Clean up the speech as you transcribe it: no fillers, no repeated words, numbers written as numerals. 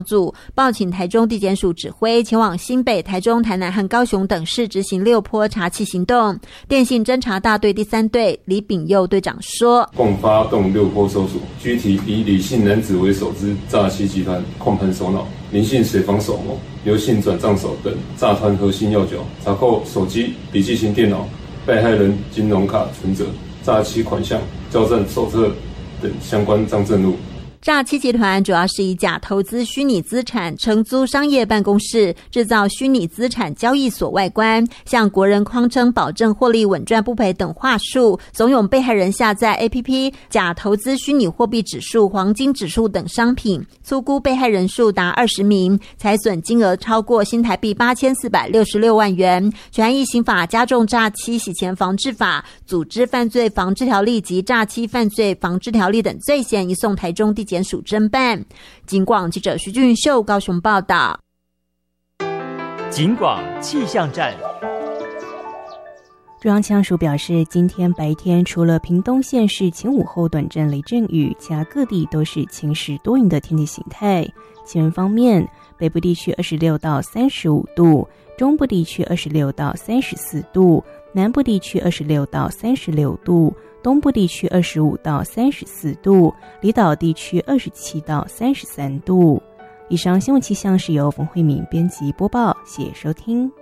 组报请台中地检署指挥前往新北、台中、台南和高雄等市执行6波查缉行动。电信侦查大队第3队李炳佑队长说， 共发动6波搜索，具体以李姓男子为首之诈欺集团控盘首脑，林姓水房首谋，刘姓转账手等诈团核心要角，查扣手机、笔记型电脑、被害人金融卡存折、诈欺款项、交战手册等相关账证物。 诈欺集团主要是以假投资虚拟资产、承租商业办公室、制造虚拟资产交易所外观，向国人匡称保证获利稳赚不赔等话术，怂恿被害人下载 APP 假投资虚拟货币指数、黄金指数等商品，粗估被害人数达20名，财损金额超过新台币8466万元。全案刑法加重诈欺洗钱防治法、组织犯罪防治条例及诈欺犯罪防治条例等罪嫌，移送台中地检署侦办。警广记者徐俊秀高雄报道。 警广气象站。 中央气象署表示，今天白天除了屏东县是前午后短暂雷阵雨，其他各地都是晴时多云的天气形态。气温方面，北部地区26到35度，中部地区26到34度，南部地区26到36度，东部地区25到34度，离岛地区27到33度。以上新闻气象是由冯慧敏编辑播报，谢谢收听。